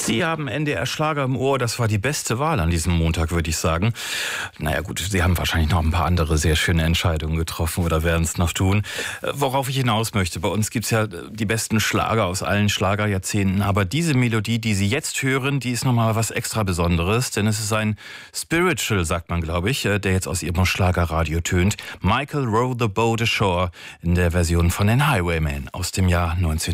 Sie haben NDR Schlager im Ohr. Das war die beste Wahl an diesem Montag, würde ich sagen. Naja gut, Sie haben wahrscheinlich noch ein paar andere sehr schöne Entscheidungen getroffen oder werden es noch tun. Worauf ich hinaus möchte, bei uns gibt's ja die besten Schlager aus allen Schlagerjahrzehnten. Aber diese Melodie, die Sie jetzt hören, die ist nochmal was extra Besonderes. Denn es ist ein Spiritual, sagt man, glaube ich, der jetzt aus Ihrem Schlagerradio tönt. Michael Row the Boat Ashore in der Version von den Highwaymen aus dem Jahr 19